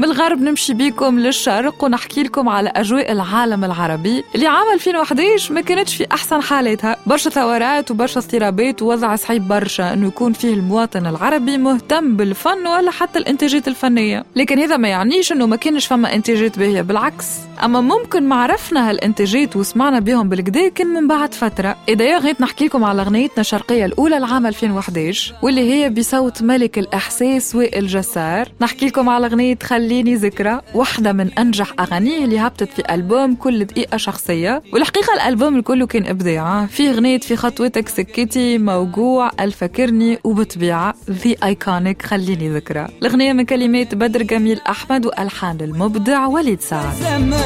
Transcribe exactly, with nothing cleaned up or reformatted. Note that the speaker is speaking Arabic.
الغرب نمشي بيكم للشرق ونحكي لكم على أجواء العالم العربي اللي عام ألفين وإحدى عشر ما كانتش في أحسن حالاتها. برشا ثورات وبرشا اضطرابات ووضع صعيب برشا أنه يكون فيه المواطن العربي مهتم بالفن ولا حتى الانتاجات الفنية. لكن هذا ما يعنيش أنه ما كانش فما انتاجات باهية، بالعكس. أما ممكن ما عرفنا هالانتاجات وسمعنا بهم بالكدا كان من بعد فترة. إذا غيت نحكي لكم على أغنيتنا الشرقية الأولى العام ألفين وإحدى عشر واللي هي بصوت ملك الإحساس وائل جسار. نحكي لكم على أغنية خليني ذكرى، واحدة من أنجح أغانيه اللي هبطت في ألبوم كل دقيقة شخصية. والحقيقة الألبوم الكل كان إبداع، فيه أغنية في خطوتك سكتي، موجوع، الفكرني، وبطبيعة ذي ايكونيك خليني ذكرى. الأغنية من كلمات بدر جميل أحمد وألحان المبدع وليد سعد.